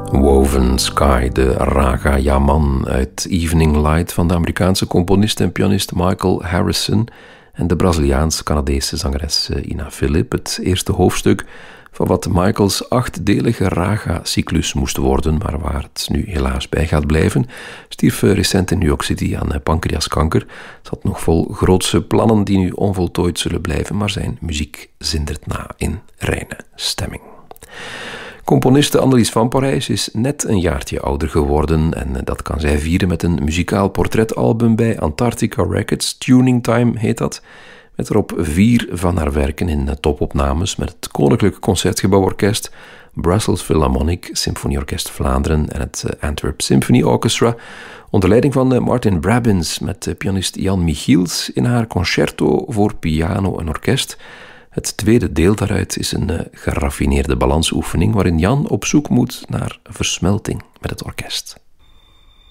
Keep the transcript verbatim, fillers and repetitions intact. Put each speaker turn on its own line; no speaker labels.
Woven Sky, de Raga Yaman uit Evening Light van de Amerikaanse componist en pianist Michael Harrison en de Braziliaans-Canadese zangeres Ina Philip. Het eerste hoofdstuk van wat Michaels achtdelige Raga-cyclus moest worden, maar waar het nu helaas bij gaat blijven, stierf recent in New York City aan pancreaskanker. Het had nog vol grootse plannen die nu onvoltooid zullen blijven, maar zijn muziek zindert na in reine stemming. Componiste Annelies van Parijs is net een jaartje ouder geworden en dat kan zij vieren met een muzikaal portretalbum bij Antarctica Records. Tuning Time heet dat, met erop vier van haar werken in topopnames met het Koninklijk Concertgebouworkest, Brussels Philharmonic, Symfonieorkest Vlaanderen en het Antwerp Symphony Orchestra, onder leiding van Martin Brabbins met pianist Jan Michiels in haar concerto voor piano en orkest. Het tweede deel daaruit is een uh, geraffineerde balansoefening waarin Jan op zoek moet naar versmelting met het orkest.